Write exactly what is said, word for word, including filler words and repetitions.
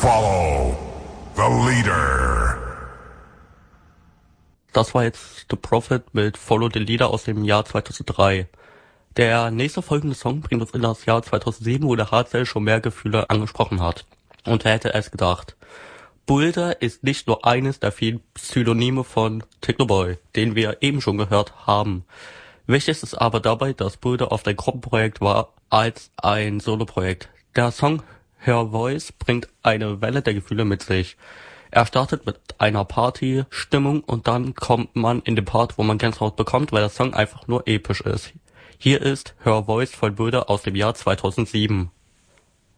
Follow the leader. Das war jetzt The Prophet mit Follow the Leader aus dem Jahr zweitausenddrei. Der nächste folgende Song bringt uns in das Jahr zweitausendsieben, wo der Hardstyle schon mehr Gefühle angesprochen hat. Und wer hätte es gedacht? Boulder ist nicht nur eines der vielen Pseudonyme von Technoboy, den wir eben schon gehört haben. Wichtig ist aber dabei, dass Boulder oft ein Gruppenprojekt war als ein Soloprojekt. Der Song Her Voice bringt eine Welle der Gefühle mit sich. Er startet mit einer Party-Stimmung und dann kommt man in den Part, wo man Gänsehaut bekommt, weil der Song einfach nur episch ist. Hier ist Her Voice von Boulder aus dem Jahr zweitausendsieben.